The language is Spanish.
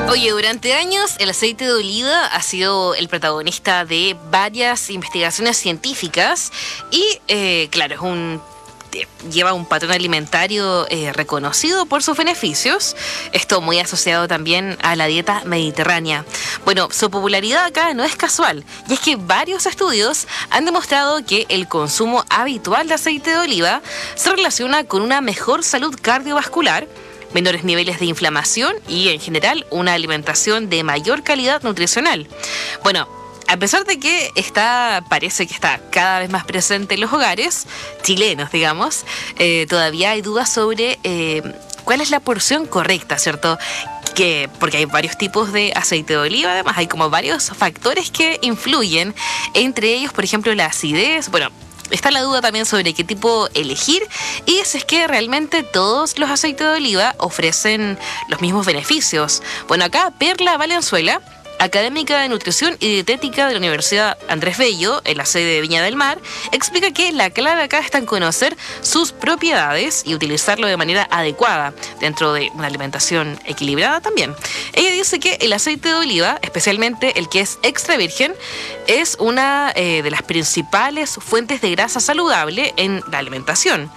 Oye, durante años el aceite de oliva ha sido el protagonista de varias investigaciones científicas y, claro, lleva un patrón alimentario reconocido por sus beneficios. Esto muy asociado también a la dieta mediterránea. Bueno, su popularidad acá no es casual, y es que varios estudios han demostrado que el consumo habitual de aceite de oliva se relaciona con una mejor salud cardiovascular, menores niveles de inflamación y, en general, una alimentación de mayor calidad nutricional. Bueno, a pesar de que parece que está cada vez más presente en los hogares chilenos, digamos, todavía hay dudas sobre cuál es la porción correcta, ¿cierto? Porque hay varios tipos de aceite de oliva, además hay como varios factores que influyen, entre ellos, por ejemplo, la acidez. Bueno, está la duda también sobre qué tipo elegir y si es que realmente todos los aceites de oliva ofrecen los mismos beneficios. Bueno, acá Perla Valenzuela, académica de nutrición y dietética de la Universidad Andrés Bello, en la sede de Viña del Mar, explica que la clave acá está en conocer sus propiedades y utilizarlo de manera adecuada dentro de una alimentación equilibrada también. Ella dice que el aceite de oliva, especialmente el que es extra virgen, es una de las principales fuentes de grasa saludable en la alimentación.